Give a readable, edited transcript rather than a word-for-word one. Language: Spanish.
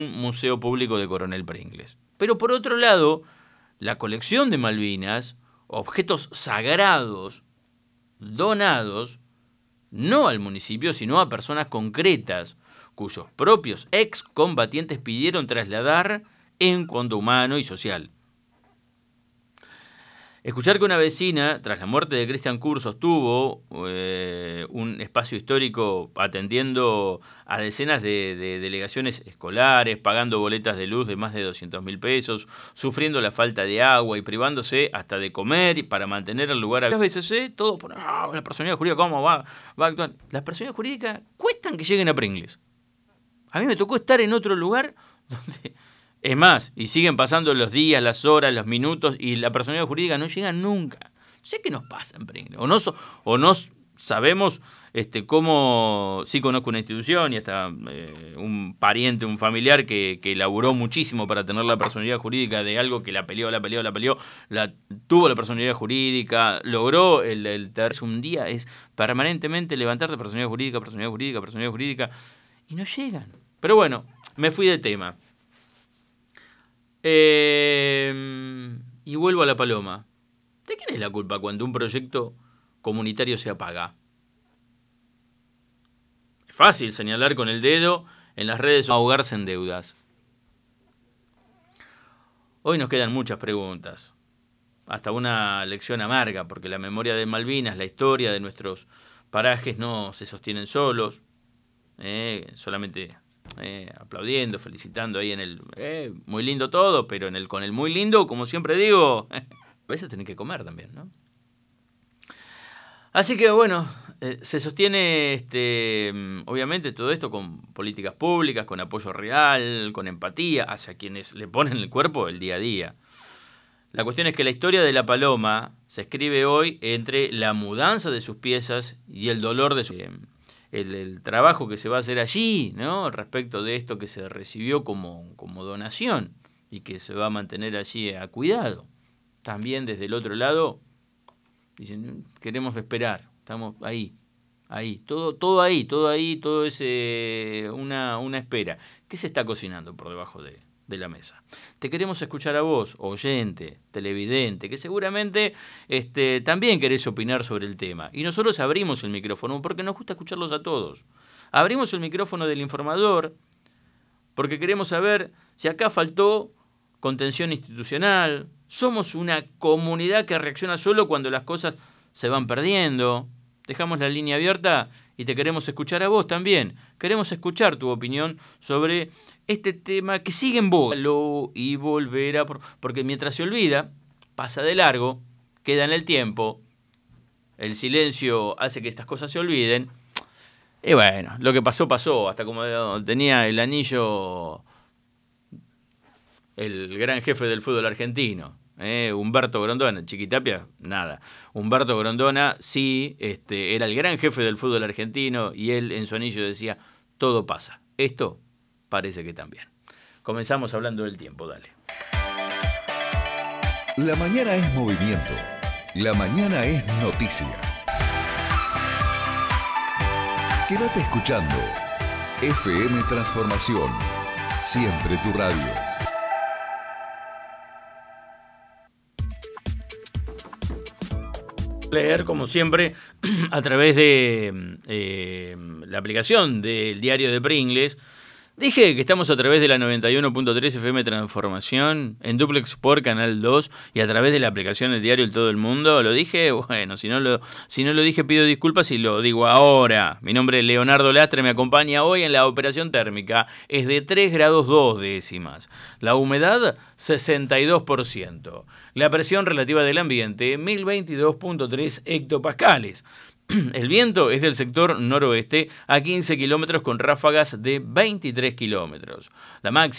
museo público de Coronel Pringles. Pero por otro lado, la colección de Malvinas, objetos sagrados donados, no al municipio, sino a personas concretas, cuyos propios excombatientes pidieron trasladar en cuanto humano y social. Escuchar que una vecina, tras la muerte de Cristian Kur, sostuvo un espacio histórico atendiendo a decenas de delegaciones escolares, pagando boletas de luz de más de 200.000 pesos, sufriendo la falta de agua y privándose hasta de comer para mantener el lugar abierto. Muchas veces, todo por la personalidad jurídica, ¿cómo va a actuar? Las personalidades jurídicas cuestan que lleguen a Pringles. A mí me tocó estar en otro lugar donde... Es más, y siguen pasando los días, las horas, los minutos, y la personalidad jurídica no llega nunca. No sé qué nos pasa en Pringles. O no sabemos cómo... Sí conozco una institución y hasta un pariente, un familiar que laburó muchísimo para tener la personalidad jurídica de algo que la peleó, tuvo la personalidad jurídica, logró el tercer. Un día es permanentemente levantarte personalidad jurídica, y no llegan. Pero bueno, me fui de tema. Y vuelvo a la paloma. ¿De quién es la culpa cuando un proyecto comunitario se apaga? Es fácil señalar con el dedo en las redes o ahogarse en deudas. Hoy nos quedan muchas preguntas, hasta una lección amarga, porque la memoria de Malvinas, la historia de nuestros parajes no se sostienen solos, solamente... aplaudiendo, felicitando ahí en el muy lindo todo, pero con el muy lindo, como siempre digo, a veces tenés que comer también, ¿no? Así que bueno, se sostiene obviamente todo esto con políticas públicas, con apoyo real, con empatía hacia quienes le ponen el cuerpo el día a día. La cuestión es que la historia de la paloma se escribe hoy entre la mudanza de sus piezas y el dolor de su... El trabajo que se va a hacer allí, ¿no? Respecto de esto que se recibió como donación y que se va a mantener allí a cuidado. También desde el otro lado dicen, queremos esperar, estamos ahí, todo ahí, todo es una espera. ¿Qué se está cocinando por debajo de la mesa? Te queremos escuchar a vos, oyente, televidente, que seguramente también querés opinar sobre el tema. Y nosotros abrimos el micrófono porque nos gusta escucharlos a todos. Abrimos el micrófono del informador porque queremos saber si acá faltó contención institucional. Somos una comunidad que reacciona solo cuando las cosas se van perdiendo. Dejamos la línea abierta y te queremos escuchar a vos también. Queremos escuchar tu opinión sobre este tema que sigue en boga y volverá, porque mientras se olvida, pasa de largo, queda en el tiempo, el silencio hace que estas cosas se olviden, y bueno, lo que pasó, pasó, hasta como tenía el anillo el gran jefe del fútbol argentino, Humberto Grondona. Chiquitapia, nada. Humberto Grondona sí era el gran jefe del fútbol argentino y él en su anillo decía, todo pasa. Esto parece que también. Comenzamos hablando del tiempo, dale. La mañana es movimiento. La mañana es noticia. Quédate escuchando. FM Transformación. Siempre tu radio. Leer, como siempre, a través de la aplicación del diario de Pringles. Dije que estamos a través de la 91.3 FM Transformación, en Duplex por Canal 2 y a través de la aplicación del diario El Todo el Mundo. ¿Lo dije? Bueno, si no lo dije pido disculpas y lo digo ahora. Mi nombre es Leonardo Lastre, me acompaña hoy en la operación térmica. Es de 3 grados 2 décimas. La humedad, 62%. La presión relativa del ambiente, 1022.3 hectopascales. El viento es del sector noroeste a 15 kilómetros con ráfagas de 23 kilómetros. La máxima